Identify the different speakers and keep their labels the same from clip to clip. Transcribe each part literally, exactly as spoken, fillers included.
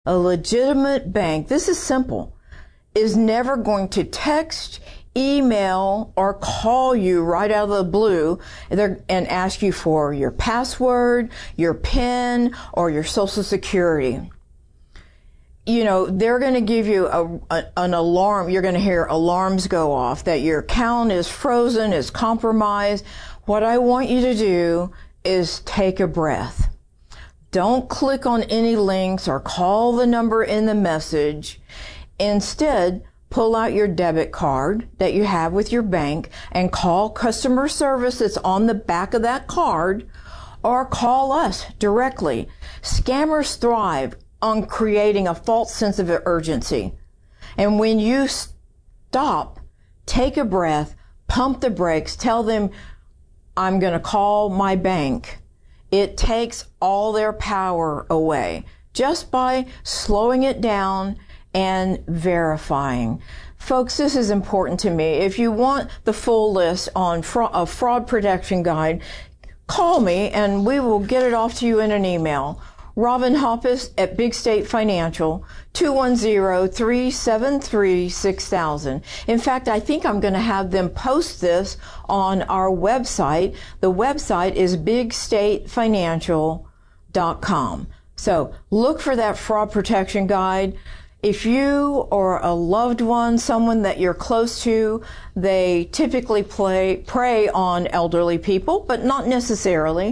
Speaker 1: A legitimate bank, this is simple, is never going to text, email, or call you right out of the blue and ask you for your password, your PIN, or your Social Security. You know, they're going to give you a, a, an alarm. You're going to hear alarms go off that your account is frozen, is compromised. What I want you to do is take a breath. Don't click on any links or call the number in the message. Instead, pull out your debit card that you have with your bank and call customer service that's on the back of that card, or call us directly. Scammers thrive on creating a false sense of urgency. And when you stop, take a breath, pump the brakes, tell them, I'm going to call my bank. It takes all their power away just by slowing it down and verifying. Folks, this is important to me. If you want the full list on fra- a fraud protection guide, call me and we will get it off to you in an email. Robin Hoppus at Big State Financial, two one zero, three seven three, six thousand. In fact, I think I'm going to have them post this on our website. The website is big state financial dot com. So look for that fraud protection guide. If you or a loved one, someone that you're close to, they typically play, prey on elderly people, but not necessarily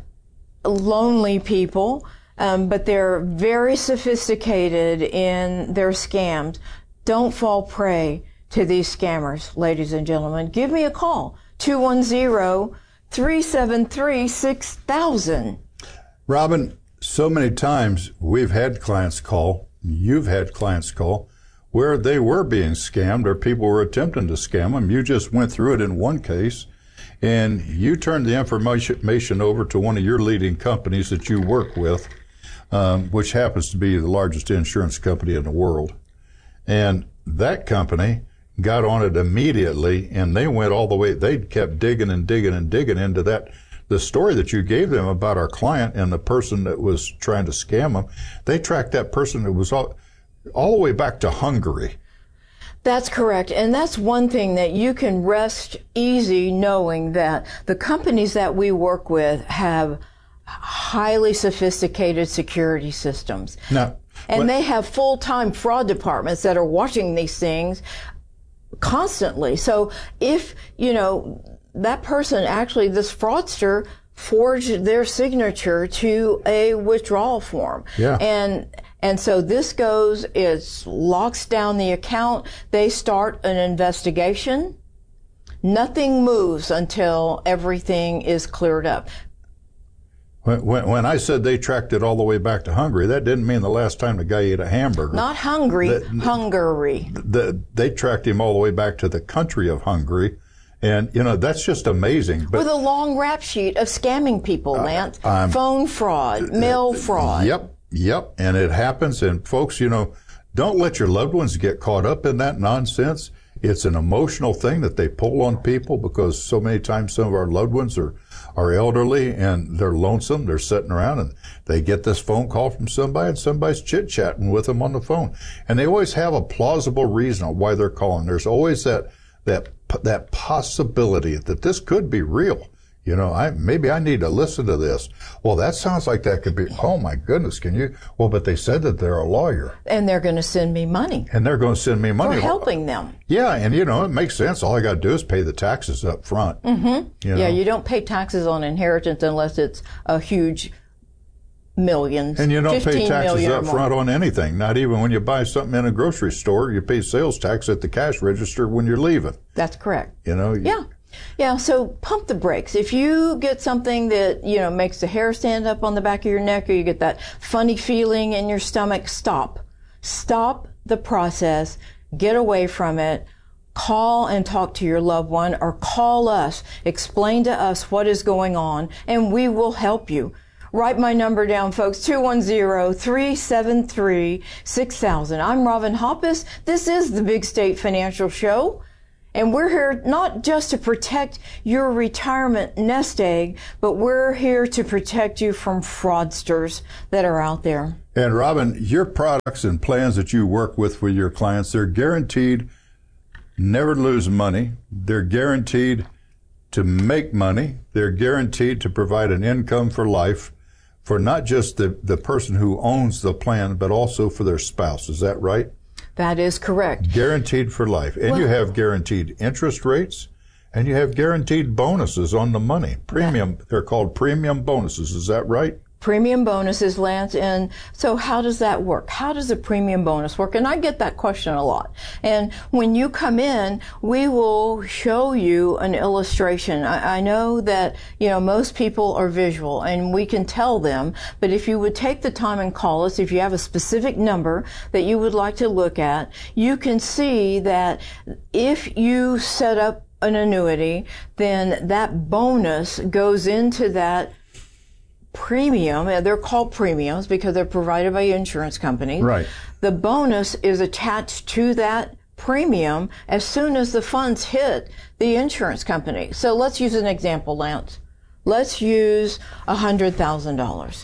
Speaker 1: lonely people. Um, but they're very sophisticated in their scams. Don't fall prey to these scammers, ladies and gentlemen. Give me a call, two one zero, three seven three, six thousand.
Speaker 2: Robin, so many times we've had clients call, you've had clients call, where they were being scammed or people were attempting to scam them. You just went through it in one case, and you turned the information over to one of your leading companies that you work with, Um, which happens to be the largest insurance company in the world. And that company got on it immediately, and they went all the way. They kept digging and digging and digging into that. The story that you gave them about our client and the person that was trying to scam them, they tracked that person that was all, all the way back to Hungary.
Speaker 1: That's correct. And that's one thing that you can rest easy knowing that the companies that we work with have highly sophisticated security systems.
Speaker 2: Now,
Speaker 1: and
Speaker 2: when,
Speaker 1: they have full-time fraud departments that are watching these things constantly. So if, you know, that person actually, this fraudster, forged their signature to a withdrawal form.
Speaker 2: Yeah.
Speaker 1: And and so this goes, it locks down the account. They start an investigation. Nothing moves until everything is cleared up.
Speaker 2: When, when, when I said they tracked it all the way back to Hungary, that didn't mean the last time the guy ate a hamburger.
Speaker 1: Not Hungary, the, Hungary.
Speaker 2: The, they tracked him all the way back to the country of Hungary. And, you know, that's just amazing. But,
Speaker 1: with a long rap sheet of scamming people, Lance.
Speaker 2: Uh,
Speaker 1: Phone fraud, mail fraud.
Speaker 2: Yep, yep. And it happens. And folks, you know, don't let your loved ones get caught up in that nonsense. It's an emotional thing that they pull on people because so many times some of our loved ones are, are elderly and they're lonesome. They're sitting around and they get this phone call from somebody and somebody's chit-chatting with them on the phone. And they always have a plausible reason why they're calling. There's always that, that, that possibility that this could be real. You know, I, maybe I need to listen to this. Well, that sounds like that could be, oh my goodness, can you? Well, but they said that they're a lawyer.
Speaker 1: And they're going to send me money.
Speaker 2: And they're going to send me money.
Speaker 1: For helping them.
Speaker 2: Yeah, and you know, it makes sense. All I got to do is pay the taxes up front.
Speaker 1: Mm-hmm.
Speaker 2: You know?
Speaker 1: Yeah, you don't pay taxes on inheritance unless it's a huge millions.
Speaker 2: And you don't pay taxes up
Speaker 1: more.
Speaker 2: front on anything. Not even when you buy something in a grocery store, you pay sales tax at the cash register when you're leaving.
Speaker 1: That's correct.
Speaker 2: You know?
Speaker 1: Yeah. Yeah, so pump the brakes. If you get something that, you know, makes the hair stand up on the back of your neck or you get that funny feeling in your stomach, stop. Stop the process. Get away from it. Call and talk to your loved one or call us. Explain to us what is going on and we will help you. Write my number down, folks, two one zero, three seven three, six thousand. I'm Robin Hoppus. This is the Big State Financial Show. And we're here not just to protect your retirement nest egg, but we're here to protect you from fraudsters that are out there.
Speaker 2: And Robin, your products and plans that you work with with your clients, they're guaranteed never to lose money. They're guaranteed to make money. They're guaranteed to provide an income for life for not just the, the person who owns the plan, but also for their spouse. Is that right?
Speaker 1: That is correct.
Speaker 2: Guaranteed for life. And well, you have guaranteed interest rates, and you have guaranteed bonuses on the money. Premium, yeah. They're called premium bonuses. Is that right?
Speaker 1: Premium bonuses, Lance. And so how does that work? How does a premium bonus work? And I get that question a lot. And when you come in, we will show you an illustration. I, I know that, you know, most people are visual and we can tell them, but if you would take the time and call us, if you have a specific number that you would like to look at, you can see that if you set up an annuity, then that bonus goes into that premium. They're called premiums because they're provided by insurance companies.
Speaker 2: Right.
Speaker 1: The bonus is attached to that premium as soon as the funds hit the insurance company. So let's use an example, Lance. Let's use one hundred thousand dollars.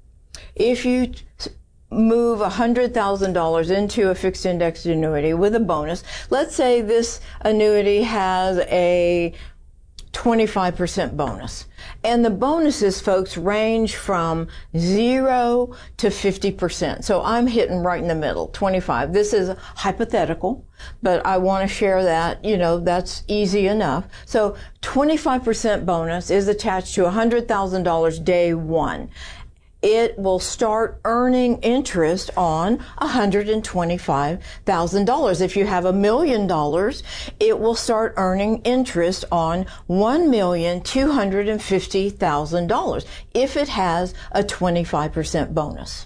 Speaker 1: If you move one hundred thousand dollars into a fixed indexed annuity with a bonus, let's say this annuity has a twenty-five percent bonus. And the bonuses, folks, range from zero to fifty percent. So I'm hitting right in the middle, twenty-five. This is hypothetical, but I want to share that, you know, that's easy enough. So twenty-five percent bonus is attached to one hundred thousand dollars day one. It will start earning interest on one hundred twenty-five thousand dollars. If you have a million dollars, it will start earning interest on one million two hundred fifty thousand dollars if it has a twenty-five percent bonus.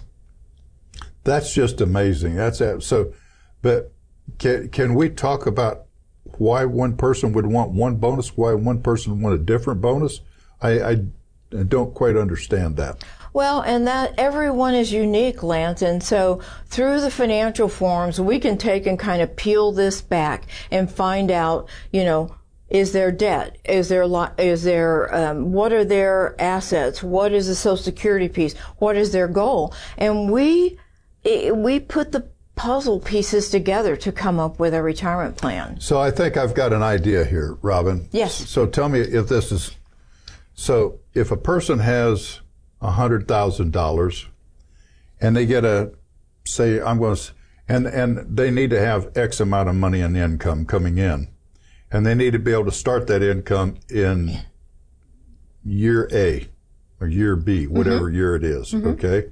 Speaker 2: That's just amazing. That's so. But can can we talk about why one person would want one bonus, why one person would want a different bonus? I, I don't quite understand that.
Speaker 1: Well, and that everyone is unique, Lance, and so through the financial forms, we can take and kind of peel this back and find out, you know, is there debt? Is there, is there, um, what are their assets? What is the Social Security piece? What is their goal? And we, we put the puzzle pieces together to come up with a retirement plan.
Speaker 2: So I think I've got an idea here, Robin.
Speaker 1: Yes.
Speaker 2: So tell me if this is, so if a person has one hundred thousand dollars and they get a, say, I'm going to, and, and they need to have X amount of money in income coming in. And they need to be able to start that income in year A or year B, whatever mm-hmm. year it is, mm-hmm. okay?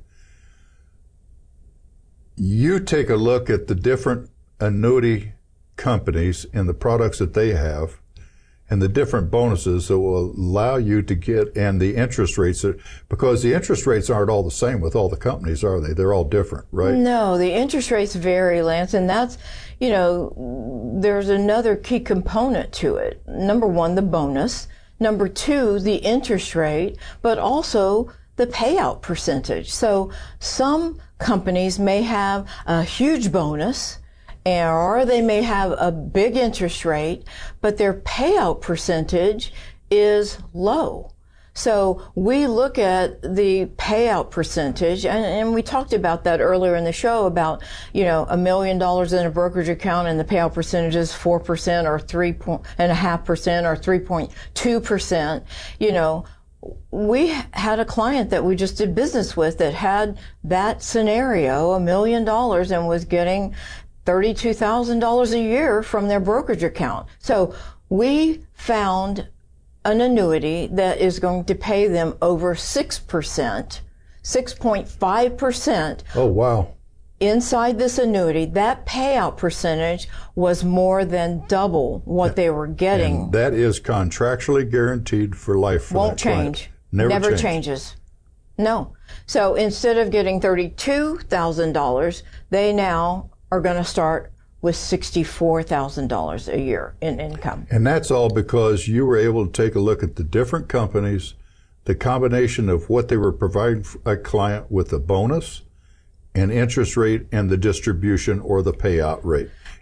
Speaker 2: You take a look at the different annuity companies and the products that they have and the different bonuses that will allow you to get, and the interest rates, that, because the interest rates aren't all the same with all the companies, are they? They're all different, right?
Speaker 1: No, the interest rates vary, Lance, and that's, you know, there's another key component to it. Number one, the bonus. Number two, the interest rate, but also the payout percentage. So some companies may have a huge bonus, or they may have a big interest rate, but their payout percentage is low. So we look at the payout percentage, and, and we talked about that earlier in the show about, you know, a million dollars in a brokerage account and the payout percentage is four percent or three and a half percent or three point two percent. You know, we had a client that we just did business with that had that scenario, a million dollars, and was getting thirty-two thousand dollars a year from their brokerage account. So we found an annuity that is going to pay them over six percent, six point five percent.
Speaker 2: Oh, wow.
Speaker 1: Inside this annuity, that payout percentage was more than double what they were getting.
Speaker 2: And that is contractually guaranteed for life for
Speaker 1: Won't
Speaker 2: that
Speaker 1: change.
Speaker 2: Client. Never,
Speaker 1: Never
Speaker 2: change.
Speaker 1: changes. No. So instead of getting thirty-two thousand dollars, they now are going to start with sixty-four thousand dollars a year in income.
Speaker 2: And that's all because you were able to take a look at the different companies, the combination of what they were providing a client with a bonus, and interest rate, and the distribution or the payout rate.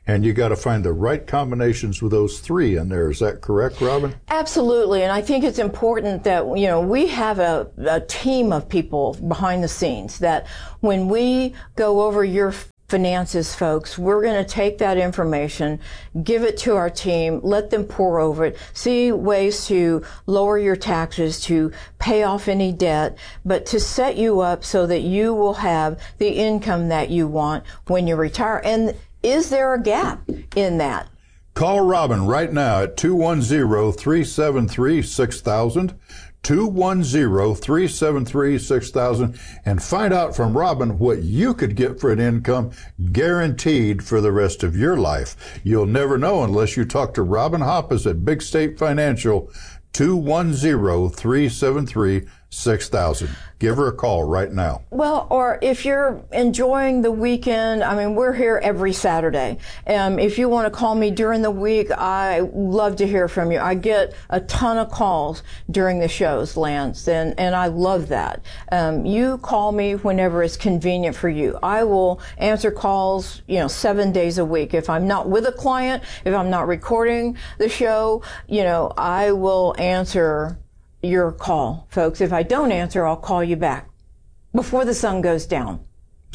Speaker 2: and you got to find the right combinations with those three in there. Is that correct, Robin?
Speaker 1: Absolutely, and I think it's important that, you know, we have a, a team of people behind the scenes that when we go over your finances, folks, we're going to take that information, give it to our team, let them pour over it, see ways to lower your taxes, to pay off any debt, but to set you up so that you will have the income that you want when you retire. And is there a gap in that?
Speaker 2: Call Robin right now at two one zero, three seven three, six thousand. two one zero, three seven three, six thousand, and find out from Robin what you could get for an income guaranteed for the rest of your life. You'll never know unless you talk to Robin Hoppus at Big State Financial, two one zero, three seven three, six thousand. Give her a call right now.
Speaker 1: Well, or if you're enjoying the weekend, I mean, we're here every Saturday. Um, if you want to call me during the week, I love to hear from you. I get a ton of calls during the shows, Lance, and, and I love that. Um, you call me whenever it's convenient for you. I will answer calls, you know, seven days a week. If I'm not with a client, if I'm not recording the show, you know, I will answer your call, folks. If I don't answer, I'll call you back before the sun goes down.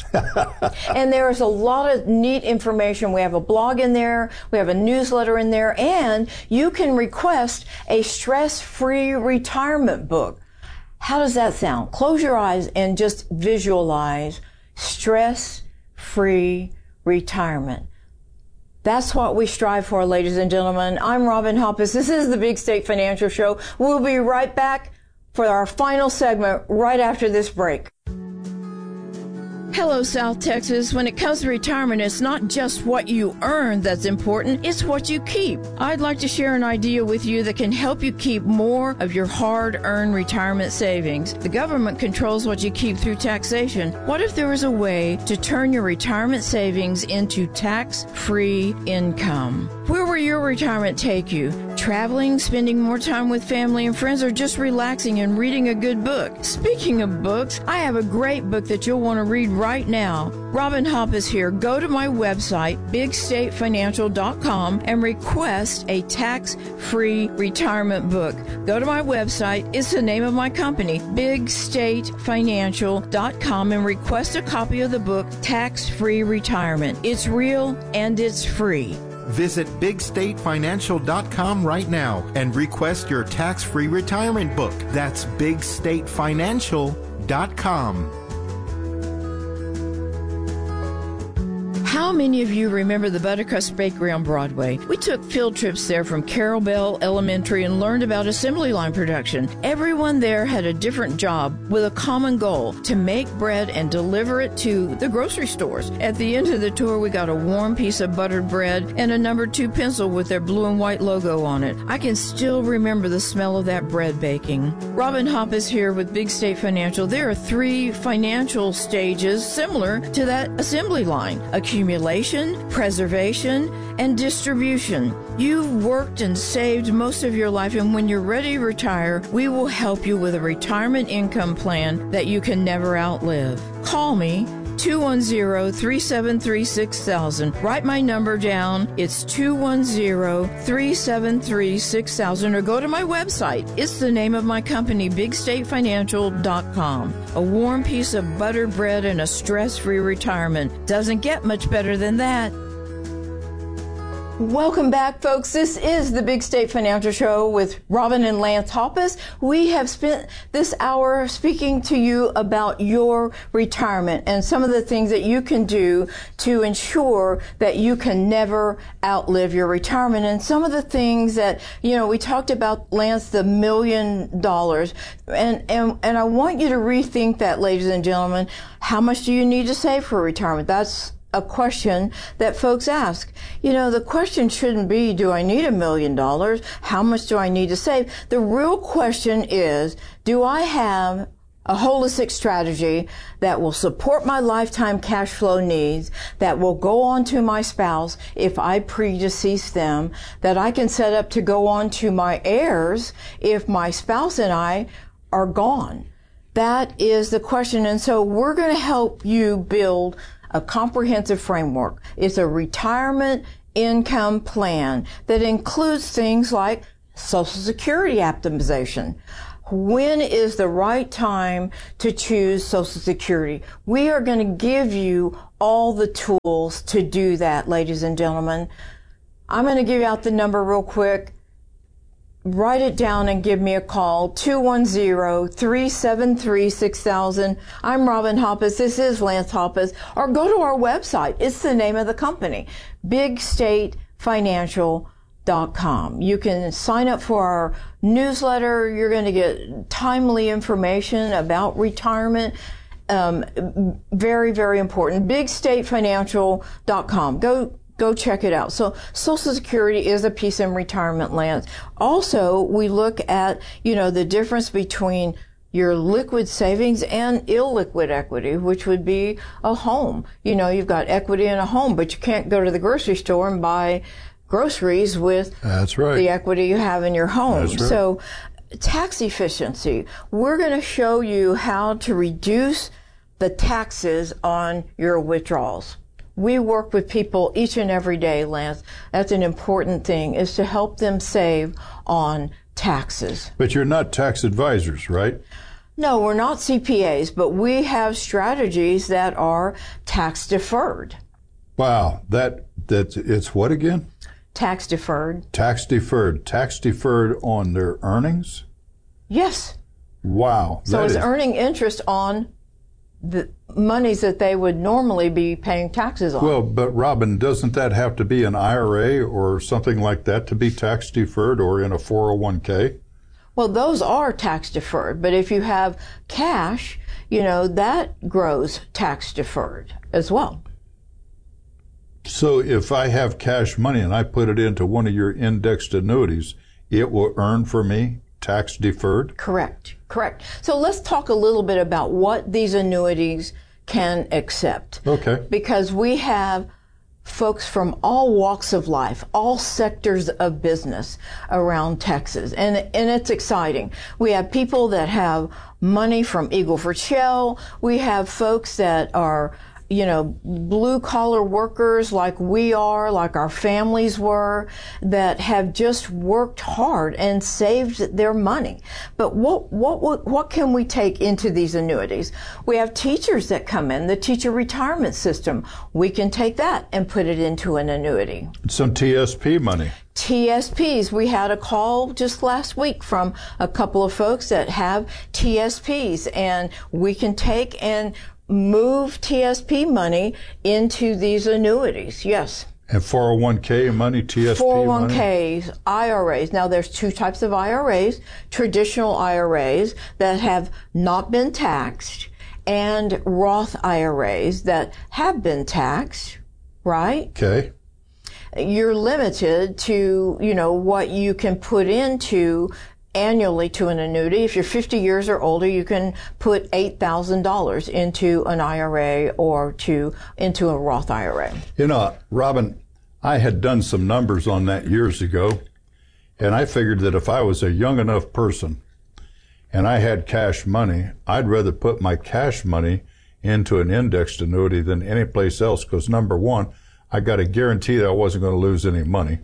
Speaker 1: And there's a lot of neat information. We have a blog in there, we have a newsletter in there, and you can request a stress-free retirement book. How does that sound? Close your eyes and just visualize stress-free retirement. That's what we strive for, ladies and gentlemen. I'm Robin Hoppus. This is the Big State Financial Show. We'll be right back for our final segment right after this break. Hello, South Texas. When it comes to retirement, it's not just what you earn that's important, it's what you keep. I'd like to share an idea with you that can help you keep more of your hard-earned retirement savings. The government controls what you keep through taxation. What if there was a way to turn your retirement savings into tax-free income? Where will your retirement take you? Traveling, spending more time with family and friends, or just relaxing and reading a good book? Speaking of books, I have a great book that you'll want to read right now. Robin Hoppus here. Go to my website, big state financial dot com, and request a tax-free retirement book. Go to my website. It's the name of my company, big state financial dot com, and request a copy of the book, Tax-Free Retirement. It's real and it's free.
Speaker 3: Visit big state financial dot com right now and request your tax-free retirement book. That's big state financial dot com.
Speaker 1: How many of you remember the Buttercrust Bakery on Broadway? We took field trips there from Carroll Bell Elementary and learned about assembly line production. Everyone there had a different job with a common goal, to make bread and deliver it to the grocery stores. At the end of the tour, we got a warm piece of buttered bread and a number two pencil with their blue and white logo on it. I can still remember the smell of that bread baking. Robin Hoppus here with Big State Financial. There are three financial stages similar to that assembly line: accumulation, preservation, and distribution. You've worked and saved most of your life, and when you're ready to retire, we will help you with a retirement income plan that you can never outlive. Call me, two one zero, three seven three, six thousand. Write my number down. It's two one zero, three seven three, six thousand, or go to my website. It's the name of my company, big state financial dot com. A warm piece of buttered bread and a stress-free retirement. Doesn't get much better than that. Welcome back, folks. This is the Big State Financial Show with Robin and Lance Hoppus. We have spent this hour speaking to you about your retirement and some of the things that you can do to ensure that you can never outlive your retirement. And some of the things that, you know, we talked about, Lance, the million dollars. And, and, and I want you to rethink that, ladies and gentlemen. How much do you need to save for retirement? That's a question that folks ask. You know, the question shouldn't be, do I need a million dollars? How much do I need to save? The real question is, do I have a holistic strategy that will support my lifetime cash flow needs, that will go on to my spouse if I predecease them, that I can set up to go on to my heirs if my spouse and I are gone? That is the question. And so we're going to help you build a comprehensive framework. It's a retirement income plan that includes things like Social Security optimization. When is the right time to choose Social Security? We are going to give you all the tools to do that, ladies and gentlemen. I'm going to give out the number real quick. Write it down and give me a call, two one zero, three seven three, six thousand. I'm Robin Hoppus. This is Lance Hoppus. Or go to our website. It's the name of the company, big state financial dot com. You can sign up for our newsletter. You're going to get timely information about retirement. Um, very, very important. big state financial dot com. Go Go check it out. So Social Security is a piece in retirement, Lance. Also, we look at, you know, the difference between your liquid savings and illiquid equity, which would be a home. You know, you've got equity in a home, but you can't go to the grocery store and buy groceries with
Speaker 2: That's right.
Speaker 1: the equity you have in your home.
Speaker 2: That's right.
Speaker 1: So tax efficiency. We're going to show you how to reduce the taxes on your withdrawals. We work with people each and every day, Lance. That's an important thing, is to help them save on taxes.
Speaker 2: But you're not tax advisors, right?
Speaker 1: No, we're not C P As, but we have strategies that are tax deferred.
Speaker 2: Wow, that that's it's what again?
Speaker 1: Tax deferred.
Speaker 2: Tax deferred. Tax deferred on their earnings?
Speaker 1: Yes.
Speaker 2: Wow.
Speaker 1: So
Speaker 2: that
Speaker 1: it's
Speaker 2: is,
Speaker 1: earning interest on the monies that they would normally be paying taxes on.
Speaker 2: Well, but Robin, doesn't that have to be an I R A or something like that to be tax deferred, or in a four oh one k?
Speaker 1: Well, those are tax deferred, but if you have cash, you know, that grows tax deferred as well.
Speaker 2: So if I have cash money and I put it into one of your indexed annuities, it will earn for me tax deferred?
Speaker 1: Correct. Correct. So let's talk a little bit about what these annuities can accept.
Speaker 2: Okay.
Speaker 1: Because we have folks from all walks of life, all sectors of business around Texas. And, and it's exciting. We have people that have money from Eagle Ford Shell. We have folks that are, you know, blue collar workers like we are, like our families were, that have just worked hard and saved their money. But what, what, what, what can we take into these annuities? We have teachers that come in, the teacher retirement system. We can take that and put it into an annuity.
Speaker 2: Some T S P money.
Speaker 1: T S Ps. We had a call just last week from a couple of folks that have T S Ps, and we can take and move T S P money into these annuities. Yes.
Speaker 2: And four oh one k money, T S P money?
Speaker 1: four oh one k's, I R As. Now, there's two types of I R As. Traditional I R As that have not been taxed, and Roth I R As that have been taxed, right?
Speaker 2: Okay.
Speaker 1: You're limited to, you know, what you can put into annually to an annuity. If you're fifty years or older, you can put eight thousand dollars into an I R A or to into a Roth I R A.
Speaker 2: You know, Robin, I had done some numbers on that years ago, and I figured that if I was a young enough person and I had cash money, I'd rather put my cash money into an indexed annuity than any place else, because number one, I got a guarantee that I wasn't going to lose any money.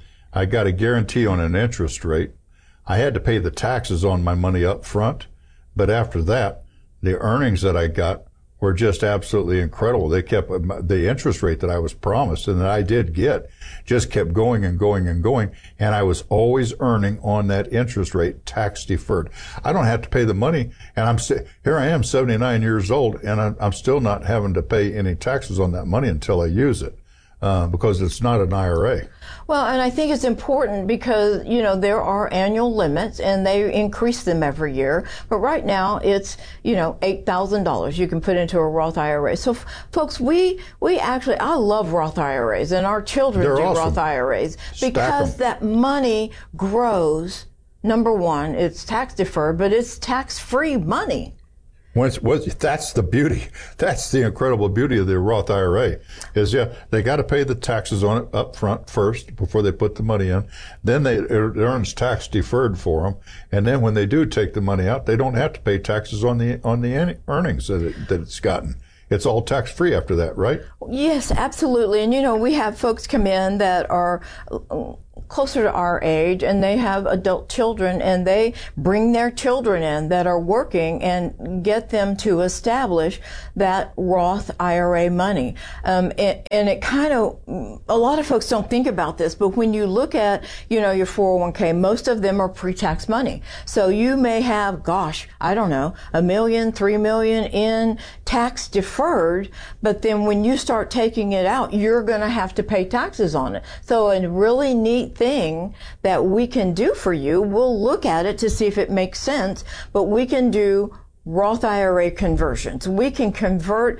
Speaker 2: I got a guarantee on an interest rate. I had to pay the taxes on my money up front, but after that, the earnings that I got were just absolutely incredible. They kept the interest rate that I was promised and that I did get, just kept going and going and going, and I was always earning on that interest rate, tax deferred. I don't have to pay the money, and I'm here. I am seventy-nine years old, and I'm, I'm still not having to pay any taxes on that money until I use it. Uh, because it's not an I R A.
Speaker 1: Well, and I think it's important because, you know, there are annual limits and they increase them every year. But right now it's, you know, eight thousand dollars you can put into a Roth I R A. So, f- folks, we, we actually, I love Roth I R As, and our children
Speaker 2: They're
Speaker 1: do
Speaker 2: awesome.
Speaker 1: Roth I R As
Speaker 2: Stack
Speaker 1: because
Speaker 2: 'em.
Speaker 1: that money grows. Number one, it's tax deferred, but it's tax free money.
Speaker 2: Once, once, that's the beauty. That's the incredible beauty of the Roth I R A. Is yeah, they got to pay the taxes on it up front first before they put the money in. Then they it earns tax deferred for them, and then when they do take the money out, they don't have to pay taxes on the on the earnings that it, that it's gotten. it's all tax-free after that, right?
Speaker 1: Yes, absolutely. And, you know, we have folks come in that are closer to our age, and they have adult children, and they bring their children in that are working and get them to establish that Roth I R A money. Um, and, and it kind of, a lot of folks don't think about this, but when you look at, you know, your four oh one k, most of them are pre-tax money. So you may have, gosh, I don't know, a million, three million in tax deferred, but then when you start taking it out, you're going to have to pay taxes on it. So a really neat thing that we can do for you, we'll look at it to see if it makes sense, but we can do Roth I R A conversions. We can convert